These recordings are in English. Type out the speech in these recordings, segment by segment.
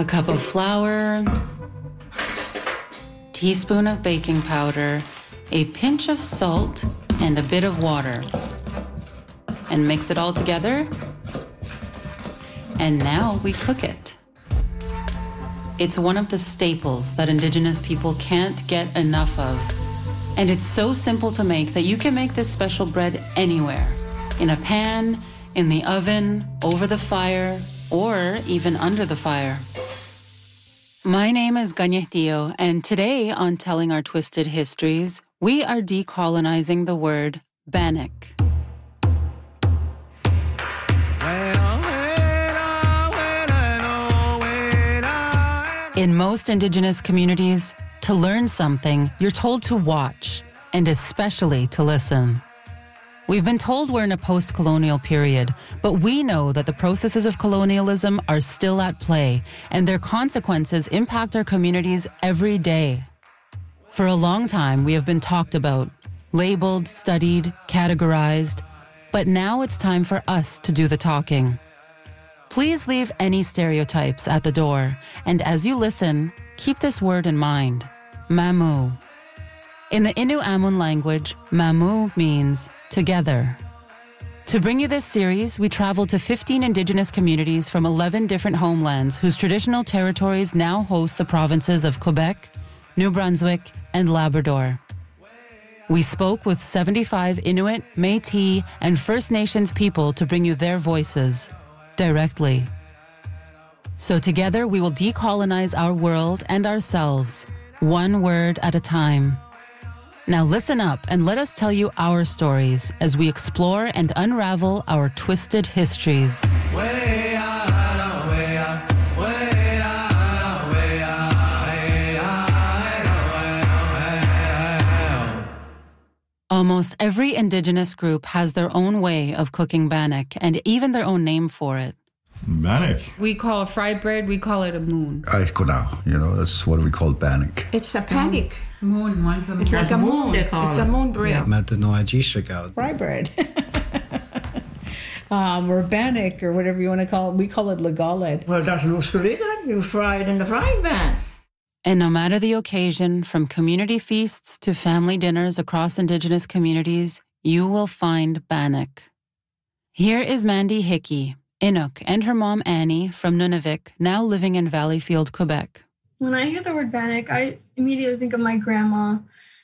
a cup of flour, teaspoon of baking powder, a pinch of salt, and a bit of water. And mix it all together. And now we cook it. It's one of the staples that Indigenous people can't get enough of. And it's so simple to make that you can make this special bread anywhere. In a pan, in the oven, over the fire, or even under the fire. My name is Ganyehdio, and today on Telling Our Twisted Histories, we are decolonizing the word Bannock. In most Indigenous communities, to learn something, you're told to watch, and especially to listen. We've been told we're in a post-colonial period, but we know that the processes of colonialism are still at play, and their consequences impact our communities every day. For a long time, we have been talked about, labeled, studied, categorized, but now it's time for us to do the talking. Please leave any stereotypes at the door, and as you listen, keep this word in mind, Mamu. In the Innu Amun language, Mamu means together. To bring you this series, we traveled to 15 Indigenous communities from 11 different homelands whose traditional territories now host the provinces of Quebec, New Brunswick, and Labrador. We spoke with 75 Inuit, Métis, and First Nations people to bring you their voices directly. So together we will decolonize our world and ourselves, one word at a time. Now listen up and let us tell you our stories as we explore and unravel our twisted histories. Almost every Indigenous group has their own way of cooking bannock and even their own name for it. Bannock. We call it fried bread, we call it a moon. That's what we call bannock. It's a panic. Moon, it's like a moon. It's a moon bread. Fry bread. Or bannock, or whatever you want to call it. We call it legaled. Well, that's no skulligan. You fry it in the frying pan. And no matter the occasion, from community feasts to family dinners across Indigenous communities, you will find bannock. Here is Mandy Hickey, Inuk, and her mom Annie from Nunavik, now living in Valleyfield, Quebec. When I hear the word bannock, I immediately think of my grandma.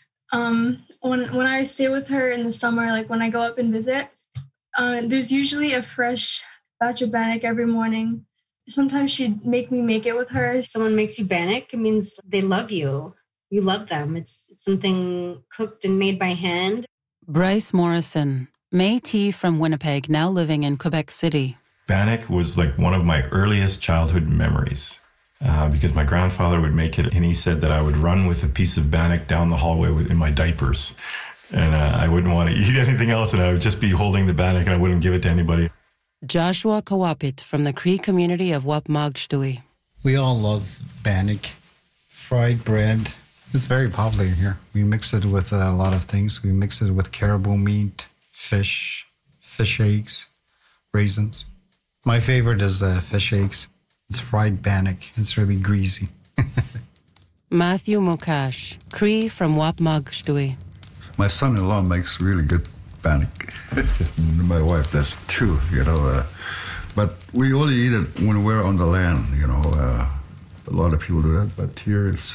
When I stay with her in the summer, like when I go up and visit, there's usually a fresh batch of bannock every morning. Sometimes she'd make me make it with her. Someone makes you bannock, it means they love you. You love them. It's something cooked and made by hand. Bryce Morrison, Métis from Winnipeg, now living in Quebec City. Bannock was like one of my earliest childhood memories because my grandfather would make it, and he said that I would run with a piece of bannock down the hallway in my diapers, and I wouldn't want to eat anything else, and I would just be holding the bannock and I wouldn't give it to anybody. Joshua Kawapit from the Cree community of Wapmagshtui. We all love bannock, fried bread. It's very popular here. We mix it with a lot of things. We mix it with caribou meat, fish eggs, raisins. My favorite is fish eggs. It's fried bannock. It's really greasy. Matthew Mokash, Cree from Wapmagshtui. My son-in-law makes really good bannock. My wife does too, but we only eat it when we're on the land, A lot of people do that, but here it's,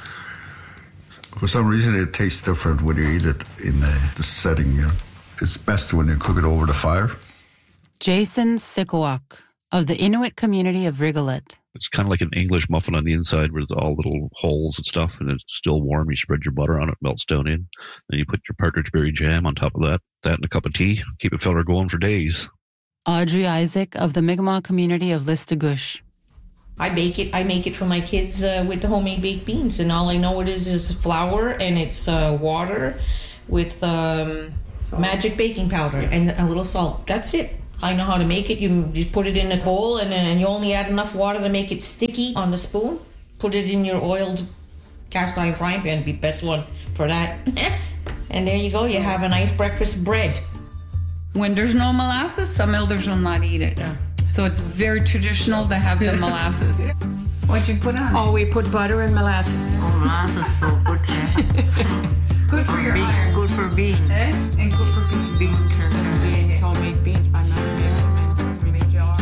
for some reason it tastes different when you eat it in the setting, It's best when you cook it over the fire. Jason Sikowak of the Inuit community of Rigolet. It's kind of like an English muffin on the inside with all little holes and stuff, and it's still warm. You spread your butter on it, melts down in. Then you put your partridge berry jam on top of that and a cup of tea. Keep a fella going for days. Audrey Isaac of the Mi'kmaq community of Listugush. I make it for my kids with the homemade baked beans, and all I know it is flour, and it's water with magic baking powder and a little salt. That's it. I know how to make it. You put it in a bowl, and you only add enough water to make it sticky on the spoon. Put it in your oiled cast iron frying pan, be best one for that. And there you go. You have a nice breakfast bread. When there's no molasses, some elders will not eat it. Yeah. So it's very traditional to have the molasses. What you put on? Oh, we put butter and molasses. Oh, molasses is so good, yeah. Good for your iron. Good for beans. Eh? And good for beans. Beans and It's homemade beans. My mom made jar.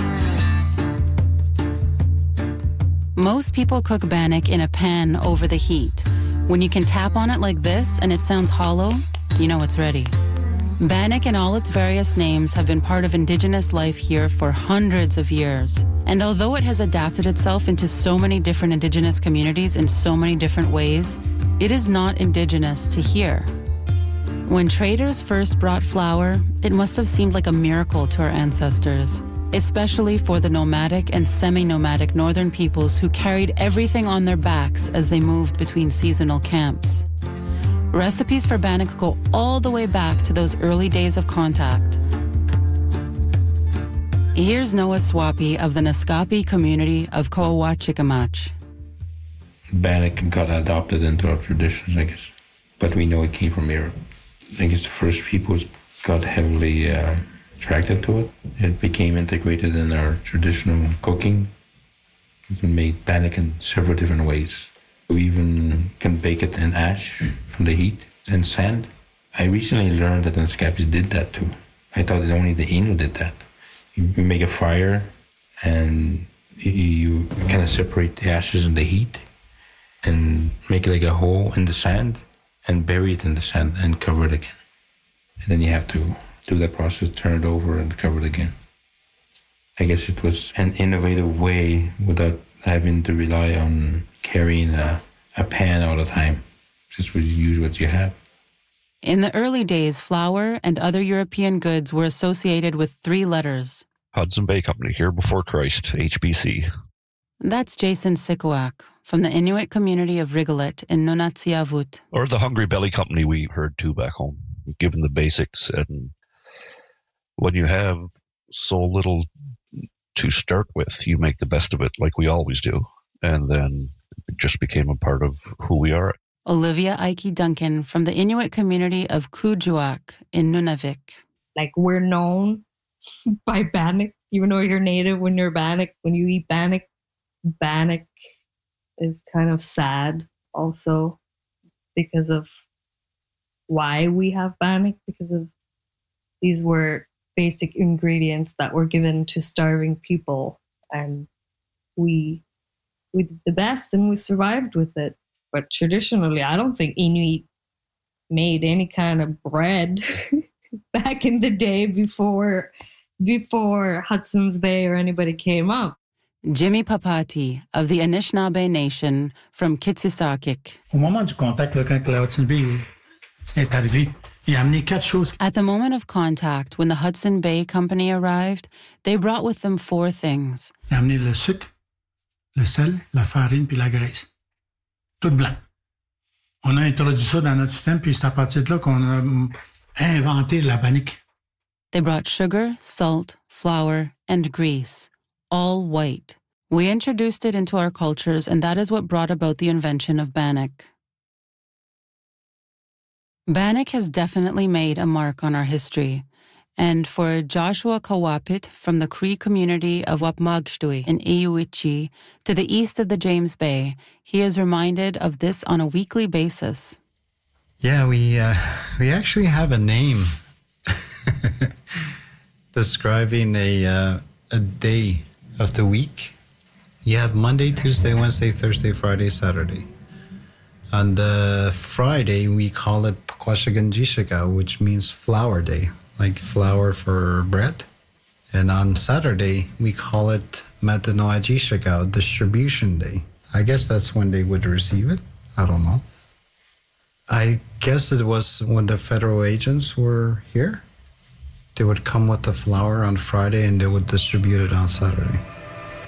Most people cook bannock in a pan over the heat. When you can tap on it like this and it sounds hollow, you know it's ready. Bannock and all its various names have been part of Indigenous life here for hundreds of years. And although it has adapted itself into so many different Indigenous communities in so many different ways, it is not Indigenous to here. When traders first brought flour, it must have seemed like a miracle to our ancestors, especially for the nomadic and semi-nomadic northern peoples who carried everything on their backs as they moved between seasonal camps. Recipes for bannock go all the way back to those early days of contact. Here's Noah Swapi of the Naskapi community of Coahuachicamach. Bannock got adopted into our traditions, I guess, but we know it came from Europe. I guess the first peoples got heavily attracted to it. It became integrated in our traditional cooking. We made bannock in several different ways. We even can bake it in ash from the heat and sand. I recently learned that the Naskapis did that too. I thought that only the Innu did that. You make a fire and you kind of separate the ashes and the heat and make like a hole in the sand and bury it in the sand and cover it again. And then you have to do that process, turn it over and cover it again. I guess it was an innovative way without having to rely on carrying a pan all the time. Just use what you have. In the early days, flour and other European goods were associated with 3 letters. Hudson Bay Company, here before Christ, HBC. That's Jason Sikuak from the Inuit community of Rigolet in Nunatsiavut. Or the Hungry Belly Company we heard too back home, given the basics. And when you have so little to start with, you make the best of it like we always do. And then it just became a part of who we are. Olivia Ike Duncan from the Inuit community of Kuujjuaq in Nunavik. Like, we're known by bannock, even though you're native. When you're bannock, when you eat bannock is kind of sad also because of why we have bannock, because of these were basic ingredients that were given to starving people, and we did the best and we survived with it. But traditionally, I don't think Inuit made any kind of bread back in the day before Hudson's Bay or anybody came up. Jimmy Papati of the Anishinaabe Nation from Kitsisakik. Au moment du contact, quand la Hudson Bay est arrivée, il a amené 4 choses. At the moment of contact, when the Hudson Bay Company arrived, they brought with them 4 things. Il a amené le sucre, le sel, la farine puis la graisse. Tout blanc. On a introduit ça dans notre système, puis c'est à partir de là qu'on a inventé la bannock. They brought sugar, salt, flour, and grease, all white. We introduced it into our cultures, and that is what brought about the invention of bannock. Bannock has definitely made a mark on our history. And for Joshua Kawapit from the Cree community of Wapmagshtui in Iuichi to the east of the James Bay, he is reminded of this on a weekly basis. Yeah, we actually have a name describing a day of the week. You have Monday, Tuesday, Wednesday, Thursday, Friday, Saturday. On the Friday, we call it Kwashiganjishika, which means flour day, like flour for bread. And on Saturday, we call it Matanoajishika, distribution day. I guess that's when they would receive it. I don't know. I guess it was when the federal agents were here. They would come with the flour on Friday and they would distribute it on Saturday.